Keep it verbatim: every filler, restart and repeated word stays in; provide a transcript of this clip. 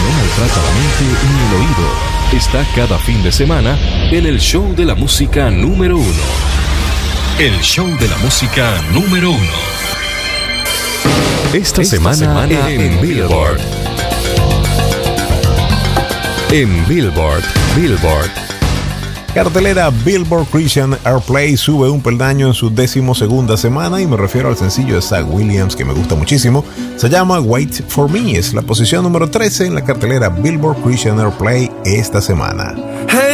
no maltrata la mente ni el oído, está cada fin de semana en el show de la música número uno. El show de la música número uno. Esta, Esta semana, semana en, en Billboard. En Billboard, Billboard. Cartelera Billboard Christian Airplay sube un peldaño en su decimosegunda semana y me refiero al sencillo de Zach Williams que me gusta muchísimo. Se llama Wait For Me, es la posición número trece en la cartelera Billboard Christian Airplay esta semana. Hey.